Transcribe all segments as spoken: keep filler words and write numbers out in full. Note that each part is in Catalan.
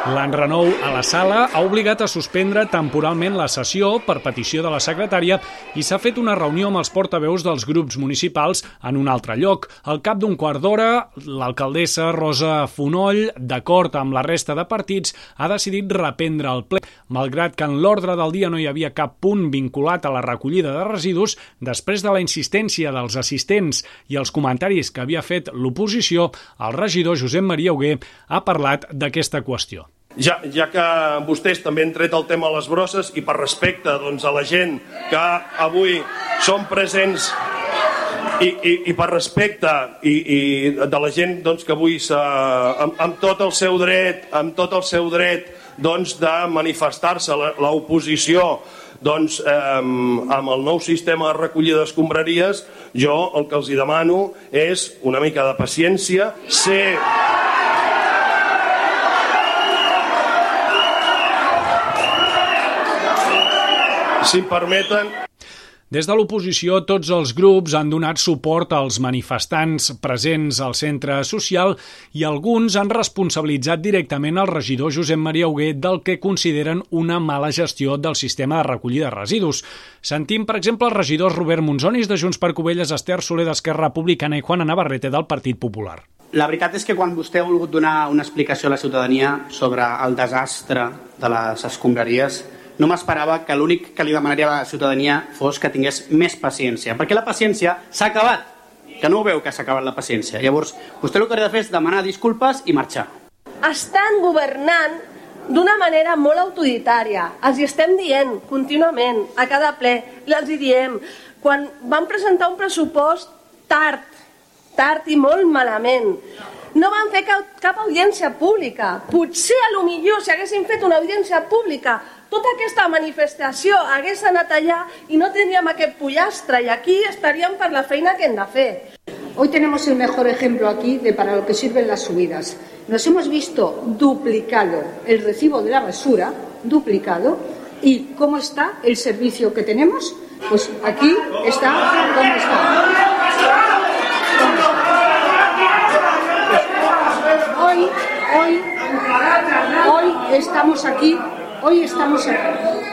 L'enrenou a la sala ha obligat a suspendre temporalment la sessió per petició de la secretària i s'ha fet una reunió amb els portaveus dels grups municipals en un altre lloc. Al cap d'un quart d'hora, l'alcaldessa Rosa Fonoll, d'acord amb la resta de partits, ha decidit reprendre el ple. Malgrat que en l'ordre del dia no hi havia cap punt vinculat a la recollida de residus, després de la insistència dels assistents i els comentaris que havia fet l'oposició, el regidor Josep Maria Hugué ha parlat d'aquesta qüestió. Ja, ja que vostès també han tret el tema a les brosses i per respecte doncs, a la gent que avui són presents i, i, i per respecte i, i de la gent doncs, que avui amb, amb tot el seu dret amb tot el seu dret doncs, de manifestar-se l'oposició doncs, eh, amb el nou sistema de recollida d'escombraries, jo el que els hi demano és una mica de paciència, ser... Si em permeten... Des de l'oposició, tots els grups han donat suport als manifestants presents al centre social i alguns han responsabilitzat directament el regidor Josep Maria Hugué del que consideren una mala gestió del sistema de recollida de residus. Sentim, per exemple, els regidors Robert Monzonis de Junts per Cubelles, Esther Soler d'Esquerra Republicana i Juana Navarrete del Partit Popular. La veritat és que quan vostè ha volgut donar una explicació a la ciutadania sobre el desastre de les escombraries, no m'esperava que l'únic que li demanaria a la ciutadania fos que tingués més paciència, perquè la paciència s'ha acabat, que no ho veu que s'ha acabat la paciència. Llavors, vostè el que hauria de fer és demanar disculpes i marxar. Estan governant d'una manera molt autoritària. Els hi estem dient contínuament, a cada ple, els hi diem. Quan van presentar un pressupost tard, tard i molt malament, no van fer cap, cap audiència pública. Potser, a lo millor, si haguessin fet una audiència pública, tota aquesta manifestació hagués anat allà i no tendríem aquest pollastre i aquí estaríem per la feina que hem de fer. Hoy tenemos el mejor ejemplo aquí de para lo que sirven las subidas. Nos hemos visto duplicado el recibo de la basura, duplicado, y ¿cómo está el servicio que tenemos? Pues aquí está como está. Hoy, hoy, hoy estamos aquí. Hoy estamos aquí.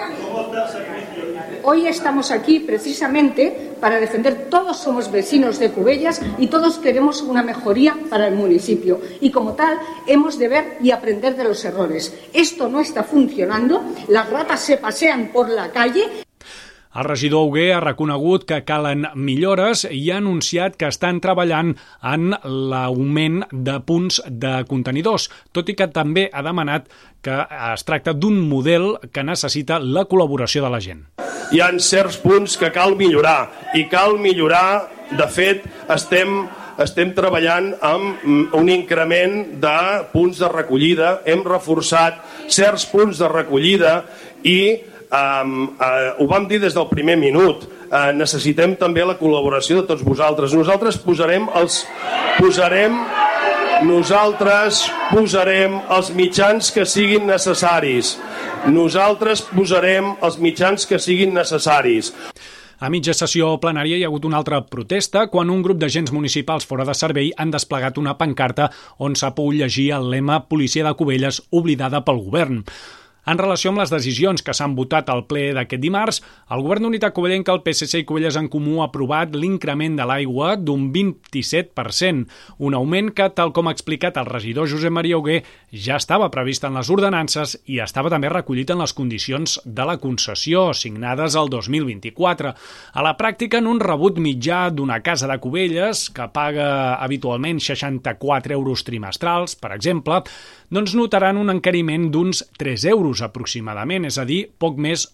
Hoy estamos aquí precisamente para defender, todos somos vecinos de Cubellas y todos queremos una mejoría para el municipio y como tal hemos de ver y aprender de los errores. Esto no está funcionando, las ratas se pasean por la calle. El regidor Hugué ha reconegut que calen millores i ha anunciat que estan treballant en l'augment de punts de contenidors, tot i que també ha demanat que es tracta d'un model que necessita la col·laboració de la gent. Hi ha certs punts que cal millorar i cal millorar, de fet, estem, estem treballant amb un increment de punts de recollida, hem reforçat certs punts de recollida i Um, uh, ho vam dir des del primer minut, uh, necessitem també la col·laboració de tots vosaltres. Nosaltres posarem els posarem nosaltres posarem els mitjans que siguin necessaris. Nosaltres posarem els mitjans que siguin necessaris. A mitja sessió plenària hi ha hagut una altra protesta quan un grup d'agents municipals fora de servei han desplegat una pancarta on s'ha pogut llegir el lema «Policia de Cubelles oblidada pel govern». En relació amb les decisions que s'han votat al ple d'aquest dimarts, el Govern d'Unitat Covellenca, el P S C i Cubelles en Comú ha aprovat l'increment de l'aigua d'un vint-i-set per cent, un augment que, tal com ha explicat el regidor Josep Maria Hugué, ja estava previst en les ordenances i estava també recollit en les condicions de la concessió signades el dos mil vint-i-quatre. A la pràctica, en un rebut mitjà d'una casa de Cubelles, que paga habitualment seixanta-quatre euros trimestrals, per exemple, doncs notaran un encariment d'uns tres euros aproximadament, és a dir, poc més